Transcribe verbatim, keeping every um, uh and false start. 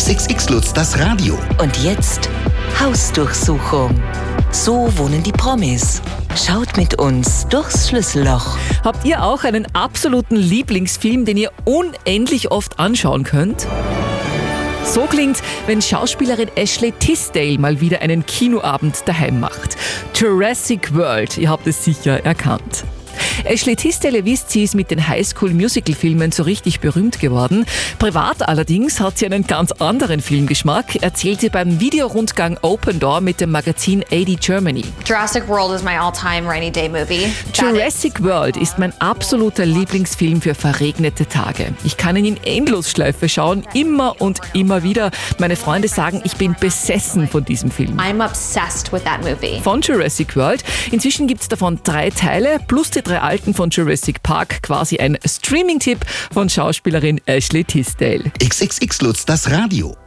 X X X Lutz, das Radio. Und jetzt Hausdurchsuchung. So wohnen die Promis. Schaut mit uns durchs Schlüsselloch. Habt ihr auch einen absoluten Lieblingsfilm, den ihr unendlich oft anschauen könnt? So klingt's, wenn Schauspielerin Ashley Tisdale mal wieder einen Kinoabend daheim macht. Jurassic World, ihr habt es sicher erkannt. Ashley Tisdale, ihr wisst, sie ist mit den Highschool-Musical-Filmen so richtig berühmt geworden. Privat allerdings hat sie einen ganz anderen Filmgeschmack, erzählt sie beim Videorundgang Open Door mit dem Magazin A D Germany. Jurassic World is my all-time rainy day movie. Jurassic World ist mein absoluter Lieblingsfilm für verregnete Tage. Ich kann ihn in Endlosschleife schauen, immer und immer wieder. Meine Freunde sagen, ich bin besessen von diesem Film. I'm obsessed with that movie. Von Jurassic World. Inzwischen gibt es davon drei Teile, plus die drei alten von Jurassic Park, quasi ein Streaming-Tipp von Schauspielerin Ashley Tisdale. X X X Lutz, das Radio.